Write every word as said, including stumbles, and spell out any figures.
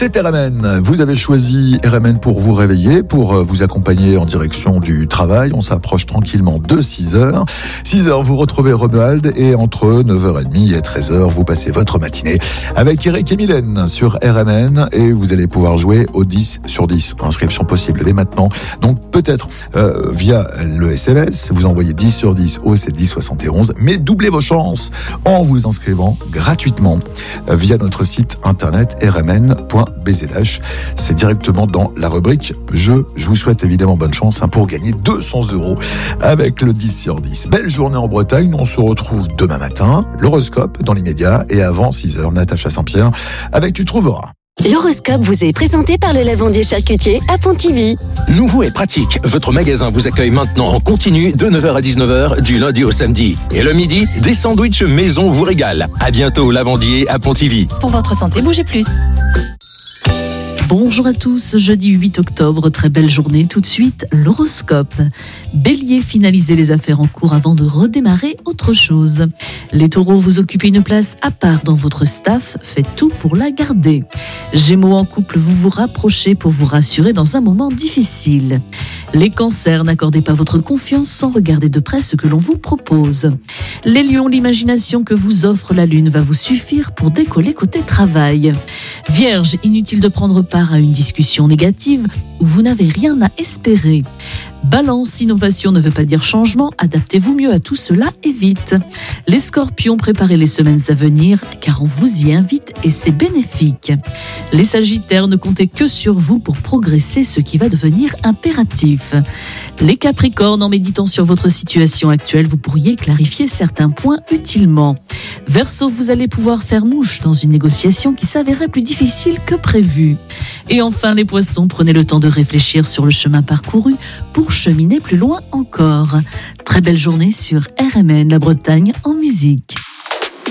C'est R M N. Vous avez choisi R M N pour vous réveiller, pour vous accompagner en direction du travail. On s'approche tranquillement de six heures. six heures, vous retrouvez Romuald et entre neuf heures trente et treize heures, vous passez votre matinée avec Eric et Mylène sur R M N et vous allez pouvoir jouer au dix sur dix. Inscription possible dès maintenant. Donc peut-être euh, via le S M S, vous envoyez dix sur dix au sept dix soixante et onze, mais doublez vos chances en vous inscrivant gratuitement via notre site internet r m n point b z h. C'est directement dans la rubrique jeu. Je vous souhaite évidemment bonne chance hein, pour gagner deux cents euros avec le dix sur dix. Belle journée en Bretagne. On se retrouve demain matin. L'horoscope dans l'immédiat et avant six heures, Natacha Saint-Pierre avec Tu trouveras. L'horoscope vous est présenté par le Lavandier Charcutier à Pontivy. Nouveau et pratique, votre magasin vous accueille maintenant en continu de neuf heures à dix-neuf heures du lundi au samedi. Et le midi, des sandwichs maison vous régalent. À bientôt au Lavandier à Pontivy. Pour votre santé, bougez plus. Bonjour à tous, jeudi huit octobre, très belle journée. Tout de suite, l'horoscope. Bélier, finalisez les affaires en cours avant de redémarrer autre chose. Les taureaux, vous occupez une place à part dans votre staff, faites tout pour la garder. Gémeaux, en couple, vous vous rapprochez pour vous rassurer dans un moment difficile. Les cancers, n'accordez pas votre confiance sans regarder de près ce que l'on vous propose. Les lions, l'imagination que vous offre la lune va vous suffire pour décoller côté travail. Vierge, inutile de prendre part à une discussion négative où vous n'avez rien à espérer. Balance, innovation ne veut pas dire changement, adaptez-vous mieux à tout cela et vite. Les scorpions, préparez les semaines à venir car on vous y invite et c'est bénéfique. Les sagittaires, ne comptez que sur vous pour progresser, ce qui va devenir impératif. Les capricornes, en méditant sur votre situation actuelle, vous pourriez clarifier certains points utilement. Verseau, vous allez pouvoir faire mouche dans une négociation qui s'avérait plus difficile que prévu. Et enfin les poissons, prenez le temps de réfléchir sur le chemin parcouru pour cheminer plus loin encore. Très belle journée sur R M N, la Bretagne en musique.